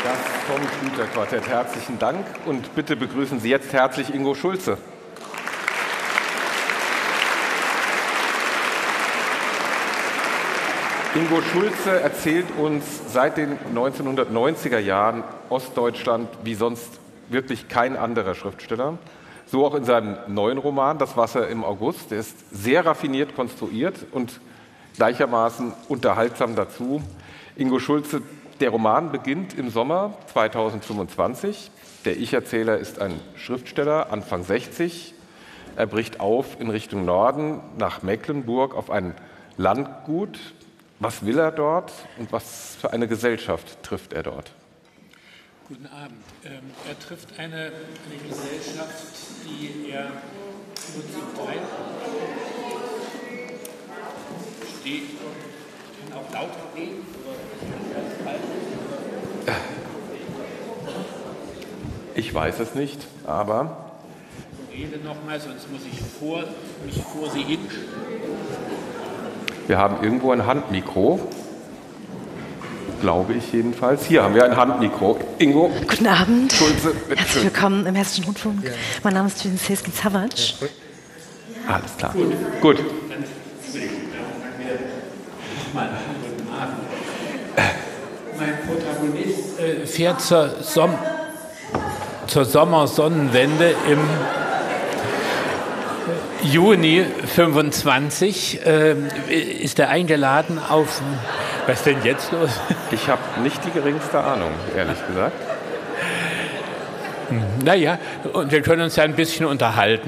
Das Tom Schlüter Quartett. Herzlichen Dank und bitte begrüßen Sie jetzt herzlich Ingo Schulze. Ingo Schulze erzählt uns seit den 1990er Jahren Ostdeutschland wie sonst wirklich kein anderer Schriftsteller. So auch in seinem neuen Roman Das Wasser im August. Der ist sehr raffiniert konstruiert und gleichermaßen unterhaltsam dazu. Ingo Schulze, der Roman beginnt im Sommer 2025. Der Ich-Erzähler ist ein Schriftsteller, Anfang 60. Er bricht auf in Richtung Norden nach Mecklenburg auf ein Landgut. Was will er dort und was für eine Gesellschaft trifft er dort? Guten Abend. Er trifft eine Gesellschaft, die er im Prinzip teilt. Steht. Ich kann auch lauter reden. Ich weiß es nicht, aber... Ich rede nochmal, sonst muss ich mich vor Sie hinstellen. Wir haben irgendwo ein Handmikro. Glaube ich jedenfalls. Hier haben wir ein Handmikro. Ingo. Guten Abend. Schulze, herzlich willkommen im Hessischen Rundfunk. Ja. Mein Name ist Seskin-Zawac. Ja. Alles klar. Gut. Mein Protagonist fährt zur Sommersonnenwende im Juni 25 ist er eingeladen auf... Was ist denn jetzt los? Ich habe nicht die geringste Ahnung, ehrlich gesagt. Naja, und wir können uns ja ein bisschen unterhalten.